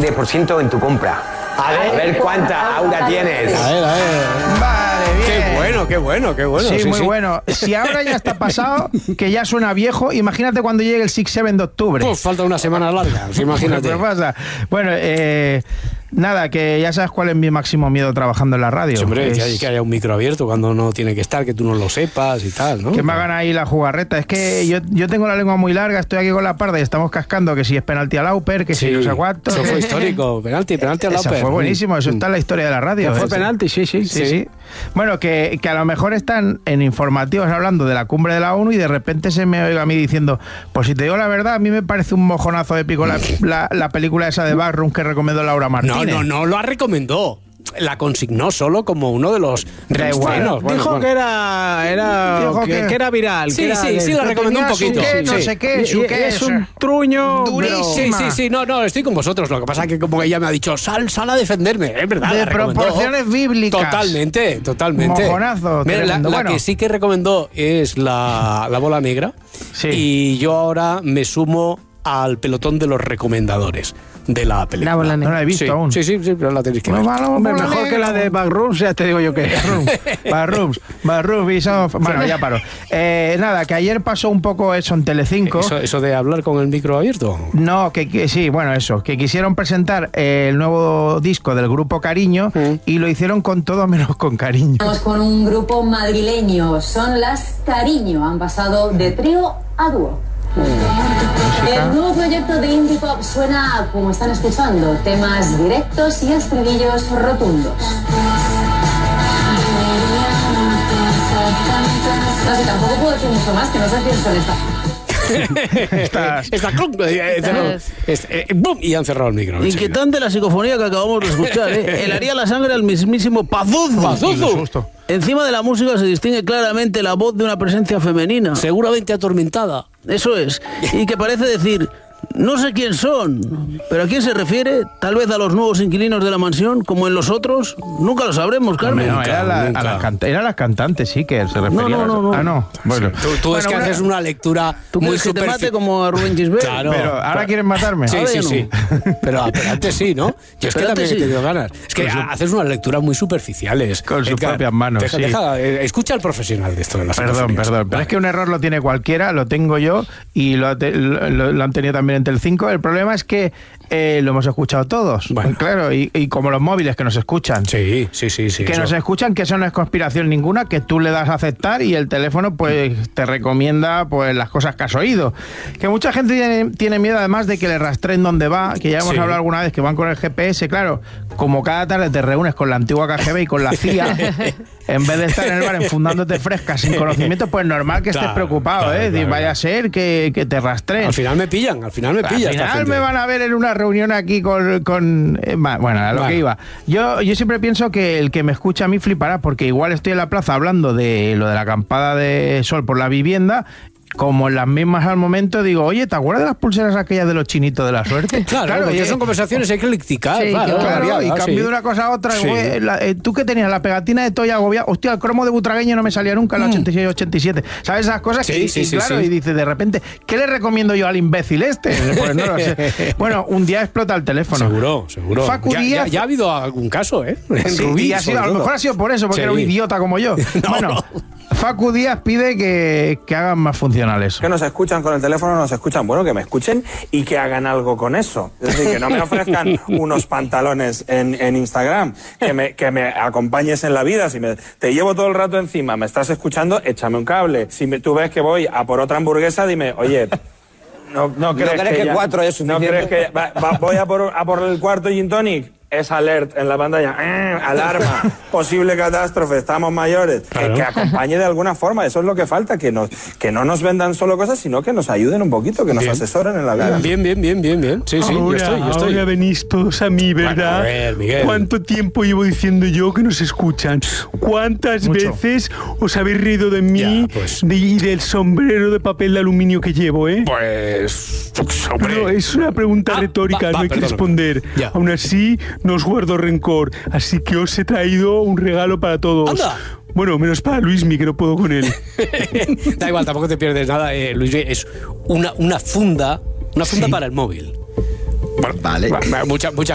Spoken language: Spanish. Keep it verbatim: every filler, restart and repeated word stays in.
diez por ciento en tu compra. A ver, a ver cuánta aura tienes. A ver, a ver. Vale, bien. Qué bueno, qué bueno, qué bueno. Sí, sí muy sí. bueno. Si ahora ya está pasado, que ya suena viejo, imagínate cuando llegue el seis siete de octubre. Pues falta una semana larga, imagínate. ¿Qué pasa? Bueno, eh... nada, que ya sabes cuál es mi máximo miedo trabajando en la radio. Sí, hombre, es... que, hay, que haya un micro abierto cuando no tiene que estar, que tú no lo sepas y tal, ¿no? Que me hagan ahí la jugarreta. Es que yo, yo tengo la lengua muy larga, estoy aquí con la parda y estamos cascando que si es penalti a Lauper, que sí, si no sé cuánto. Eso fue histórico, penalti, penalti a Lauper. Eso fue buenísimo, eso está en la historia de la radio. Fue ¿eh? penalti, sí, sí, sí, sí. sí. Bueno, que, que a lo mejor están en informativos hablando de la cumbre de la ONU y de repente se me oiga a mí diciendo, pues si te digo la verdad, a mí me parece un mojonazo épico la, la, la película esa de Backroom que recomendó Laura Martínez. No, no, no, lo ha recomendó. La consignó solo como uno de los reestrenos. Bueno, dijo bueno. que era, era dijo que, que, que era viral. Sí, que era, sí, sí, la recomendó un poquito. Qué, no sí. sé qué, su qué, es un truño durísima. Sí, sí, sí, no, no, estoy con vosotros. Lo que pasa es que como ella me ha dicho, sal, sal a defenderme, es verdad. De proporciones bíblicas. Totalmente, totalmente. Mojonazo. Mira, la, la bueno. que sí que recomendó es la, la bola negra. Sí. Y yo ahora me sumo al pelotón de los recomendadores de la película. La bola negra. No la he visto sí, aún. Sí, sí, sí, pero la tenéis que no, ver. Va, Hombre, mejor negra. Que la de Backrooms, ya te digo yo que. Backrooms, Backrooms, bueno, ya paro. Eh, nada, que ayer pasó un poco eso en Telecinco. ¿Eso, eso de hablar con el micro abierto? No, que, que sí, bueno, eso, que quisieron presentar eh, el nuevo disco del grupo Cariño mm. y lo hicieron con todo menos con cariño. Estamos con un grupo madrileño, son las Cariño, han pasado de trío a dúo. El nuevo proyecto de indie pop suena como están escuchando, temas directos y estribillos rotundos. No sé, tampoco puedo decir mucho más, que no sé quién son estas. Estas. Esta, esta, eh, ¡bum! Y han cerrado el micro. Inquietante la psicofonía que acabamos de escuchar, ¿eh? Helaría la sangre al mismísimo Pazuzu. Pazuzu. Encima de la música se distingue claramente la voz de una presencia femenina. Seguramente atormentada. Eso es. Y que parece decir, no sé quién son, pero ¿a quién se refiere? Tal vez a los nuevos inquilinos de la mansión, como en los otros. Nunca lo sabremos, Carmen. No, no, era, la, a las canta- era las cantantes, sí, que se refería. No, no, no. no. Ah, no. Bueno, sí. Tú, tú bueno, es que una... haces una lectura ¿Tú muy superficial. ¿Te mate superfic- como a Rubén Gisbert? Claro. Pero ahora pero, quieren matarme. Sí, ahora sí, no. sí. Pero, pero antes sí, ¿no? Yo es que pero también sí. he tenido ganas. Es que su... haces unas lecturas muy superficiales. Con sus Edgar, propias manos, deja, sí. deja, eh, escucha al profesional de esto de las Perdón, psicofonías. perdón. Pero vale. es que un error lo tiene cualquiera, lo tengo yo y lo, te, lo, lo han tenido también en Telecinco. El problema es que eh, lo hemos escuchado todos. Bueno. Claro, y, y como los móviles que nos escuchan. Sí, sí, sí. sí que eso. nos escuchan, que eso no es conspiración ninguna, que tú le das a aceptar y el teléfono pues te recomienda pues las cosas que has oído. Que mucha gente tiene, tiene miedo además de que le rastreen dónde va, que ya hemos Sí. hablado alguna vez que van con el G P S, claro, como cada tarde te reúnes con la antigua K G B y con la C I A, en vez de estar en el bar enfundándote frescas sin conocimiento, pues normal que Claro, estés preocupado, claro, ¿eh? claro. Vaya a ser que, que te rastreen. Al final me pillan, al final me pillan. Al final me van a ver en una reunión aquí con... con eh, bueno, a lo Bueno. que iba. Yo, yo siempre pienso que el que me escucha a mí flipará, porque igual estoy en la plaza hablando de lo de la acampada de sol por la vivienda, como en las mismas al momento digo, oye, ¿te acuerdas de las pulseras aquellas de los chinitos de la suerte? Claro, claro, porque y, son conversaciones eclécticas. Sí, claro, claro, claro, y sí. cambio de una cosa a otra. Sí. Güey, la, eh, tú que tenías la pegatina de Toya Agobiado, hostia, el cromo de Butragueño no me salía nunca en la ochenta y seis ochenta y siete. ¿Sabes esas cosas? Sí, y, sí, y sí, claro, sí. y dices de repente, ¿qué le recomiendo yo al imbécil este? Pues no lo sé. Bueno, un día explota el teléfono. Seguro, seguro. Facu ya, Díaz- ya, ya ha habido algún caso, ¿eh? En Sí, Rubí, y ha sido, sobre a lo todo. mejor ha sido por eso, porque Sí. era un idiota como yo. No. Bueno, Facu Díaz pide que, que hagan más funcional eso. Que nos escuchan con el teléfono, nos escuchan, bueno, que me escuchen y que hagan algo con eso. Es decir, que no me ofrezcan unos pantalones en, en Instagram, que me, que me acompañes en la vida. Si me, te llevo todo el rato encima, me estás escuchando, échame un cable. Si me, tú ves que voy a por otra hamburguesa, dime, oye... No, no crees, crees que, que ya- cuatro es no suficiente? crees que va- va- voy a por, a por el cuarto gin tonic. Es alert en la pantalla, ¡eh! Alarma, posible catástrofe, estamos mayores. Claro. Que, que acompañe de alguna forma, eso es lo que falta, que, nos, que no nos vendan solo cosas, sino que nos ayuden un poquito, que nos Bien. asesoren en la vida. Bien, bien, bien, bien, bien. Sí, sí, yo estoy, yo estoy. Ahora venís todos a mí, ¿verdad? Bueno, a ver, Miguel. ¿Cuánto tiempo llevo diciendo yo que nos escuchan? ¿Cuántas Mucho. veces os habéis reído de mí Ya, pues. de- y del sombrero de papel de aluminio que llevo, eh? Pues... hombre. No, es una pregunta Ah, retórica, va, no va, hay que perdona. responder. Ya. Aún así, no os guardo rencor. Así que os he traído un regalo para todos. ¡Anda! Bueno, menos para Luismi, que no puedo con él. Da igual, tampoco te pierdes nada, eh, Luis. Es una, una funda, una funda Sí. para el móvil. Bueno, Vale. Mucha, mucha